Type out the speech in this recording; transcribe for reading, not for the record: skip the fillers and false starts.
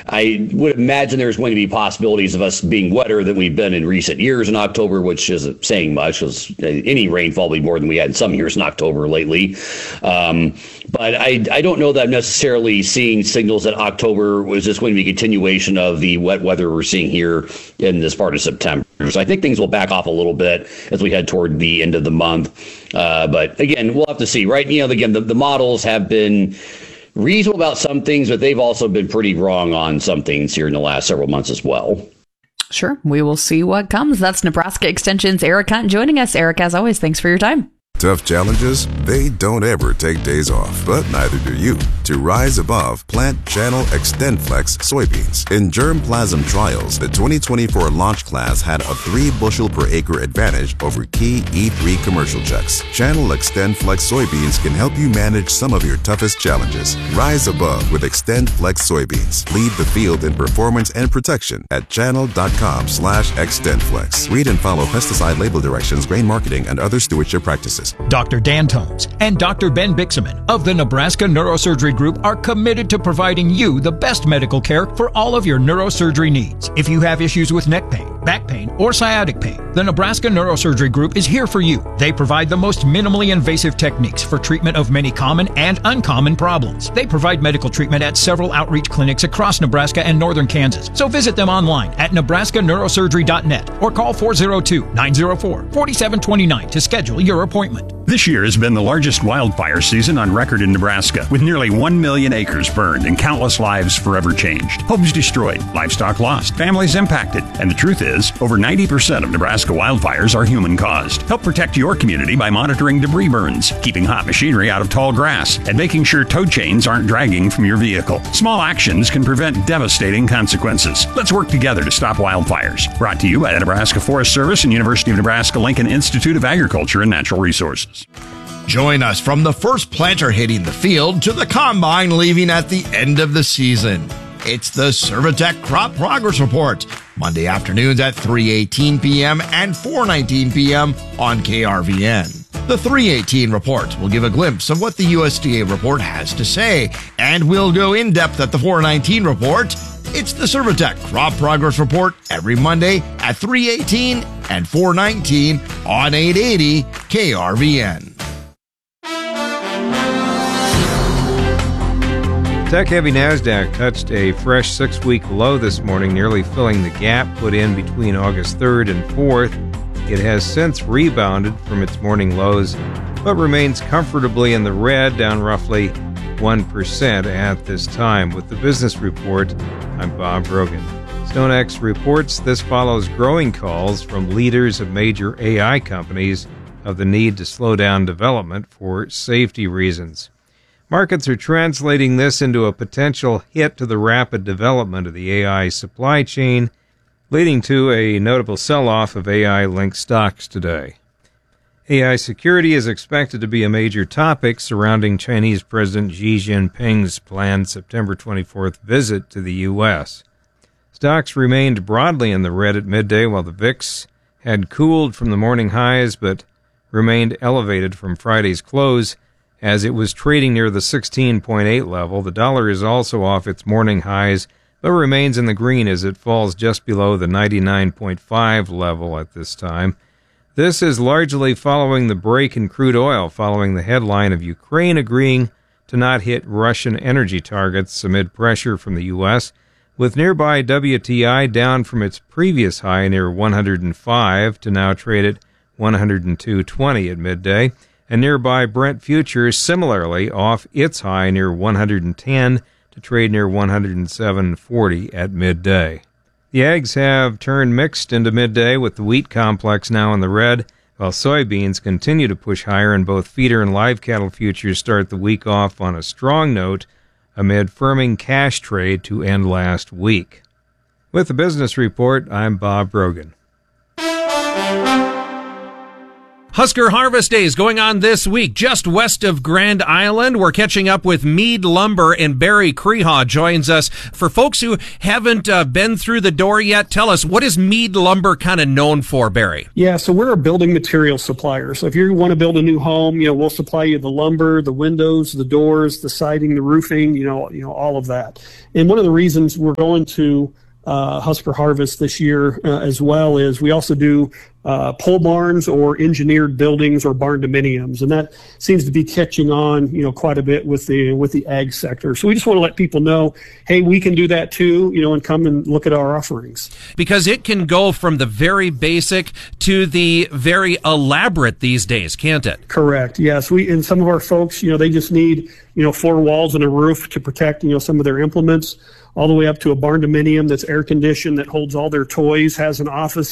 I would imagine there's going to be possibilities of us being wetter than we've been in recent years in October, which isn't saying much because any rainfall will be more than we had in some years in October lately. But I don't know that I'm necessarily seeing signals that October was just going to be a continuation of the wet weather we're seeing here in this part of September. So I think things will back off a little bit as we head toward the end of the month. But again, we'll have to see, right? Again, the models have been reasonable about some things, but they've also been pretty wrong on some things here in the last several months as well. Sure. We will see what comes. That's Nebraska Extension's Eric Hunt joining us. Eric, as always, thanks for your time. Tough challenges, they don't ever take days off, but neither do you. To rise above, plant Channel XtendFlex soybeans. In germplasm trials, the 2024 launch class had a 3-bushel per acre advantage over key E3 commercial checks. Channel XtendFlex soybeans can help you manage some of your toughest challenges. Rise above with XtendFlex soybeans. Lead the field in performance and protection at channel.com/XtendFlex. Read and follow pesticide label directions, grain marketing, and other stewardship practices. Dr. Dan Tomes and Dr. Ben Bixaman of the Nebraska Neurosurgery Group are committed to providing you the best medical care for all of your neurosurgery needs. If you have issues with neck pain, back pain, or sciatic pain, the Nebraska Neurosurgery Group is here for you. They provide the most minimally invasive techniques for treatment of many common and uncommon problems. They provide medical treatment at several outreach clinics across Nebraska and northern Kansas. So visit them online at nebraskaneurosurgery.net or call 402-904-4729 to schedule your appointment. This year has been the largest wildfire season on record in Nebraska, with nearly 1 million acres burned and countless lives forever changed. Homes destroyed, livestock lost, families impacted. And the truth is, over 90% of Nebraska wildfires are human-caused. Help protect your community by monitoring debris burns, keeping hot machinery out of tall grass, and making sure tow chains aren't dragging from your vehicle. Small actions can prevent devastating consequences. Let's work together to stop wildfires. Brought to you by the Nebraska Forest Service and University of Nebraska-Lincoln Institute of Agriculture and Natural Resources. Join us from the first planter hitting the field to the combine leaving at the end of the season. It's the Servitech Crop Progress Report, Monday afternoons at 3:18 p.m. and 4:19 p.m. on KRVN. The 3:18 report will give a glimpse of what the USDA report has to say, and we'll go in depth at the 4:19 report. It's the Servitech Crop Progress Report every Monday at 3:18 and 4:19 on 880 KRVN. Tech-heavy NASDAQ touched a fresh 6-week low this morning, nearly filling the gap put in between August 3rd and 4th. It has since rebounded from its morning lows, but remains comfortably in the red, down roughly 1% at this time. With the business report, I'm Bob Brogan. StoneX reports this follows growing calls from leaders of major AI companies of the need to slow down development for safety reasons. Markets are translating this into a potential hit to the rapid development of the AI supply chain, leading to a notable sell-off of AI-linked stocks today. AI security is expected to be a major topic surrounding Chinese President Xi Jinping's planned September 24th visit to the U.S. Stocks remained broadly in the red at midday, while the VIX had cooled from the morning highs but remained elevated from Friday's close as it was trading near the 16.8 level. The dollar is also off its morning highs, but remains in the green as it falls just below the 99.5 level at this time. This is largely following the break in crude oil following the headline of Ukraine agreeing to not hit Russian energy targets amid pressure from the U.S., with nearby WTI down from its previous high near 105 to now trade at 102.20 at midday, and nearby Brent futures similarly off its high near 110 to trade near 107.40 at midday. The eggs have turned mixed into midday, with the wheat complex now in the red, while soybeans continue to push higher, and both feeder and live cattle futures start the week off on a strong note amid firming cash trade to end last week. With the business report, I'm Bob Brogan. Husker Harvest Days going on this week just west of Grand Island. We're catching up with Mead Lumber, and Barry Crehaw joins us. For folks who haven't been through the door yet, tell us, what is Mead Lumber kind of known for, Barry? Yeah, so we're a building material supplier. So if you want to build a new home, we'll supply you the lumber, the windows, the doors, the siding, the roofing, all of that. And one of the reasons we're going to Husker Harvest this year as well is we also do pole barns or engineered buildings or barn dominiums, and that seems to be catching on quite a bit with the ag sector. So we just want to let people know, hey, we can do that too, and come and look at our offerings, because it can go from the very basic to the very elaborate these days, can't it? Correct. Yes, and some of our folks, they just need 4 walls and a roof to protect some of their implements, all the way up to a barn dominium that's air conditioned, that holds all their toys, has an office